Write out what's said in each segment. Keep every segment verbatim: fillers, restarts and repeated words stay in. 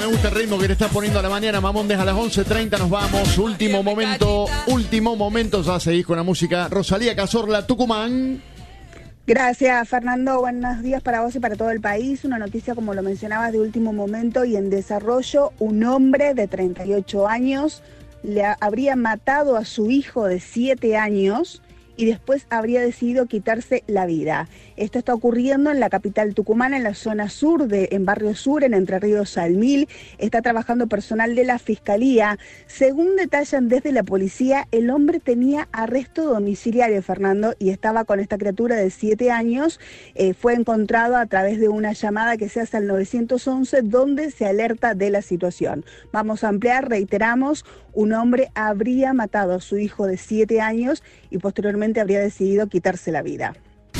me gusta el ritmo que le estás poniendo a la mañana, Mamón. Desde a las once treinta nos vamos. Último momento, último momento. Ya seguís con la música. Rosalía Cazorla, Tucumán. Gracias, Fernando. Buenos días para vos y para todo el país. Una noticia, como lo mencionabas, de último momento y en desarrollo. Un hombre de treinta y ocho años le habría matado a su hijo de siete años y después habría decidido quitarse la vida. Esto está ocurriendo en la capital tucumana, en la zona sur, de, en Barrio Sur, en Entre Ríos al Mil. Está trabajando personal de la Fiscalía. Según detallan desde la policía, el hombre tenía arresto domiciliario, Fernando, y estaba con esta criatura de siete años. Eh, fue encontrado a través de una llamada que se hace al nueve once, donde se alerta de la situación. Vamos a ampliar, reiteramos, un hombre habría matado a su hijo de siete años y posteriormente habría decidido quitarse la vida.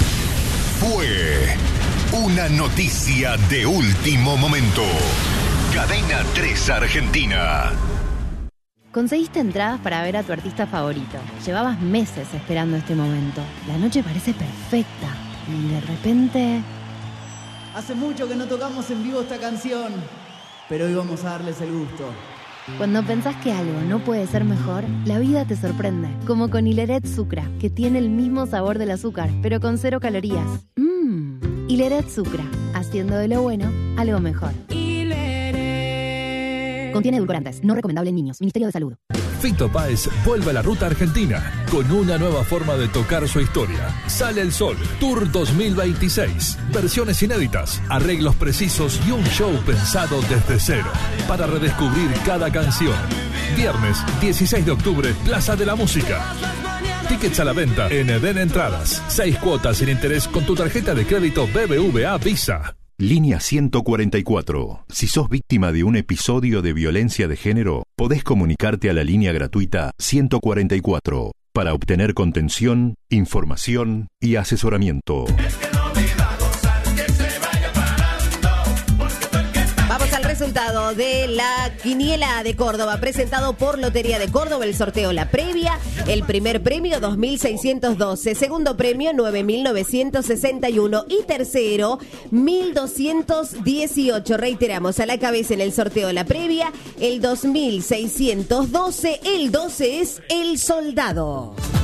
Fue una noticia de último momento. Cadena tres Argentina. Conseguiste entradas para ver a tu artista favorito. Llevabas meses esperando este momento. La noche parece perfecta. Y de repente... Hace mucho que no tocamos en vivo esta canción, pero hoy vamos a darles el gusto. Cuando pensás que algo no puede ser mejor, la vida te sorprende. Como con Hileret Sucra, que tiene el mismo sabor del azúcar, pero con cero calorías. Mmm. Hileret Sucra, haciendo de lo bueno algo mejor. Hileret. Contiene edulcorantes, no recomendable en niños. Ministerio de Salud. Fito Páez vuelve a la ruta argentina con una nueva forma de tocar su historia. Sale el Sol, Tour dos mil veintiséis. Versiones inéditas, arreglos precisos y un show pensado desde cero para redescubrir cada canción. Viernes dieciséis de octubre, Plaza de la Música. Tickets a la venta en Eden Entradas. Seis cuotas sin interés con tu tarjeta de crédito B B V A Visa. Línea ciento cuarenta y cuatro. Si sos víctima de un episodio de violencia de género, podés comunicarte a la línea gratuita ciento cuarenta y cuatro para obtener contención, información y asesoramiento. Vamos al resultado de la Quiniela de Córdoba, presentado por Lotería de Córdoba. El sorteo, la previa, el primer premio dos mil seiscientos doce, segundo premio nueve mil novecientos sesenta y uno y tercero mil doscientos dieciocho. Reiteramos, a la cabeza en el sorteo, la previa, el dos mil seiscientos doce, el doce es el soldado.